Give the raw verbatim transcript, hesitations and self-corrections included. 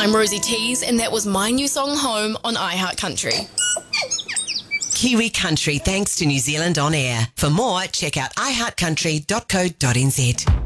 I'm Rosie Tees, and that was my new song Home on iHeart Country. Kiwi Country, thanks to New Zealand On Air. For more, check out i heart country dot co dot n z.